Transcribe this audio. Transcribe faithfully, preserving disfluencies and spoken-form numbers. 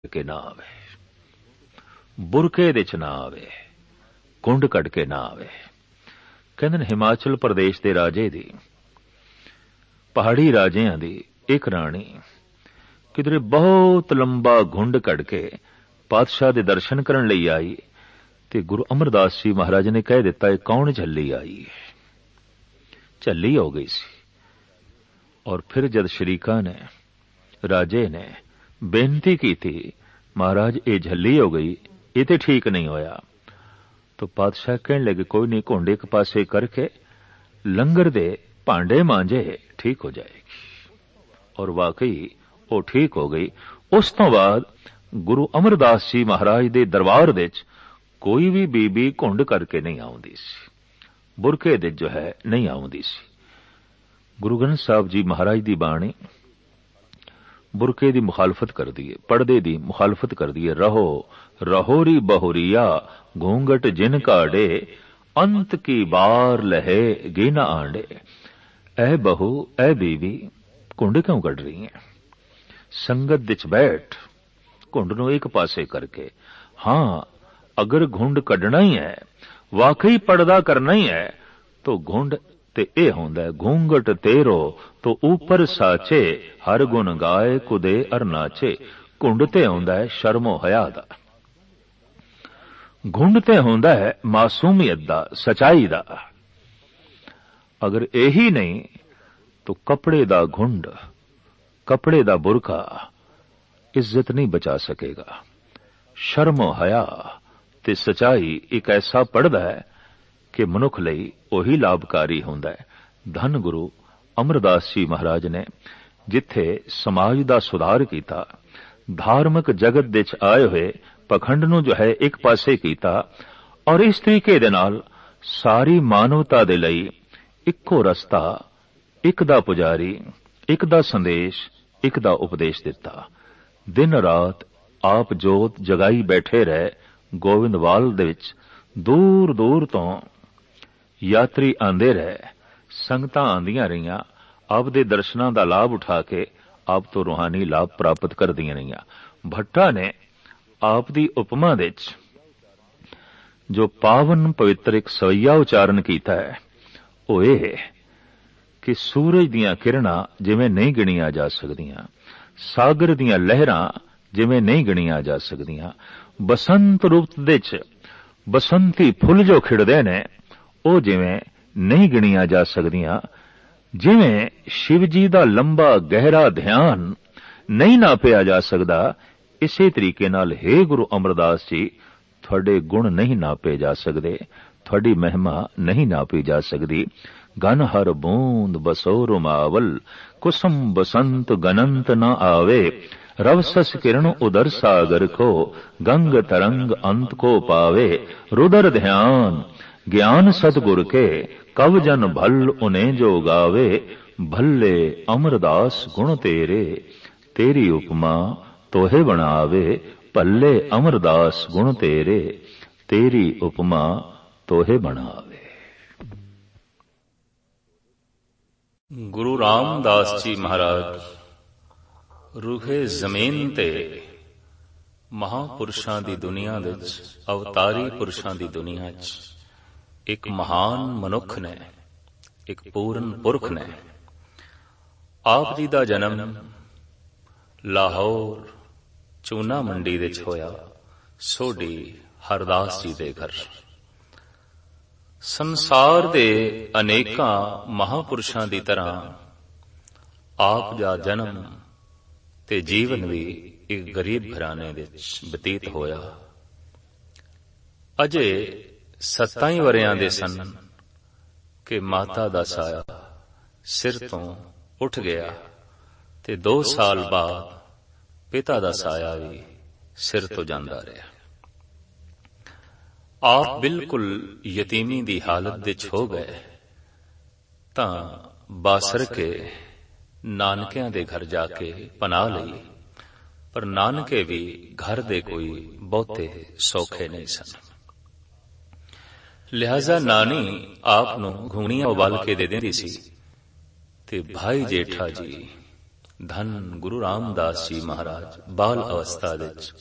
के ना आवे, बुरके दे च ना आवे, कुंड कट के ना आवे। कहंदे ने हिमाचल प्रदेश दे राजे दी, पहाड़ी राजियां दी एक राणी किधरे बहुत लंबा घुंड कट के पातशाह दे दर्शन करन लई आई ते गुरु अमरदास जी महाराज ने कह दिता है कौन झल्ली आई है। झल्ली हो गई सी। और फिर जद शरीका ने राजे ने बेनती की थी महाराज ये झल्ली हो गई, ये तो ठीक नहीं होया, तो पातशाह कहने लगे कोई नहीं, घुंड एक पासे करके लंगर दे भांडे मांजे ठीक हो जाएगी। और वाकई वो ठीक हो गई। उस तो बाद गुरु अमरदास जी महाराज दे दरबार दे कोई भी बीबी घुंड करके नहीं आउंदी सी, बुरके दे जो है नहीं आउंदी सी। गुरु ग्रंथ साहब जी महाराज दी बाणी बुरके दी मुखालफत कर दी है, पर्दे दी मुखालफत कर दी है। रहो रहोरी बहुरिया घूंघट जिन काड़े, अंत की बार लहे गिन आंडे। ऐ बहु ऐ बीवी घुंड क्यों कट रही है? संगत दिच बैठ घुंड नूं एक पासे करके। हां अगर घुंड कढ़ना ही है, वाकई पर्दा करना ही है, तो घुंड ते ए होंदा है घूंघट तेरो तो ऊपर साचे, हर गुण गाए कुदे अर नाचे। घुंड ते होंदा है शर्मो हया दा, घुंड ते होंदा है मासूमियत दा, सच्चाई दा। अगर यही नहीं तो कपड़े दा घुंड, कपड़े दा बुरका इज्जत नहीं बचा सकेगा। शर्मो हया ते सच्चाई एक ऐसा पर्दा है कि मनुख लई ओही लाभकारी हुंदा है। धन गुरु अमरदास जी महाराज ने जिथे समाज दा सुधार कीता, धार्मिक जगत दे च आए हुए पखंड नूं जो है एक पासे कीता, और इस तरीके दे नाल सारी मानवता दे लई इक्को रस्ता, एक दा पुजारी, एक दा संदेश, एक दा उपदेश दिता। दिन रात आप जोत जगाई बैठे रहे। गोविंदवाल दे विच दूर दूर तो यात्री आंदे रहे, संगतां आंदियां रहियां, आप दे दर्शनां दा लाभ उठा के आप तो रूहानी लाभ प्राप्त करदियां रहियां। भट्टा ने आप दी उपमा दे विच जो पावन पवित्र एक सवैया उचारण कीता है, वो ये कि सूरज दियां किरणां जिवें नहीं गिणियां जा सकदियां, सागर दियां लहरां जिवें नहीं गिणियां जा सकदियां, बसंत रुत दे च बसंती फुल जो खिड़दे ने ਉਹ ਜਿਵੇਂ नहीं गिणिया जा सकदियां, जिवें शिव जी दा लंबा गहरा ध्यान नहीं नापिया जा सकदा, इसे तरीके नाल हे गुरु अमरदास जी थोड़े गुण नहीं नापे जा सकदे, थोड़ी महिमा नहीं नापी जा सकदी। गन हर बूंद बसो रुमावल, कुसुम बसंत गनंत न आवे, रवसस किरण उदर सागर को, गंग तरंग अंत को पावे। रुदर ध्यान ज्ञान सतगुर के, कव जन भल उन्हें जो गावे। भल्ले अमरदास गुण तेरे, तेरी उपमा तोहे बनावे। भल्ले अमरदास गुण तेरे, तेरी उपमा तोहे बनावे। गुरु रामदास जी महाराज रूहे जमीन ते महापुरुषां दी दुनिया विच, अवतारी पुरुषां दी दुनिया च एक महान मनुख ने, एक पूर्ण पुरख ने। आप जी दा जन्म लाहौर चूना मंडी विच होया, सोढी हरदास जी दे घर। संसार दे अनेकां महापुरुषां दी तरह आप दा जन्म ते जीवन भी एक गरीब घराने विच बतीत होया। अजे सत्ताई वरियां दे सन कि माता दा साया सिर तो उठ गया, ते दो साल बाद पिता दा साया भी सिर तो जांदा रहा। आप बिल्कुल यतीमी दी हालत विच हो गए, तां बासर के नानकियां दे घर जाके पनाह लई, पर नानके भी घर दे कोई बहुते सौखे नहीं सन। लिहाजा नानी आप नूं घूणियां उबाल के दे देंदी सी, ते भाई जेठा जी ਧੰਨ ਗੁਰੂ ਰਾਮਦਾਸ ਜੀ ਮਹਾਰਾਜ ਬਾਲ ਅਵਸਥਾ ਵਿੱਚ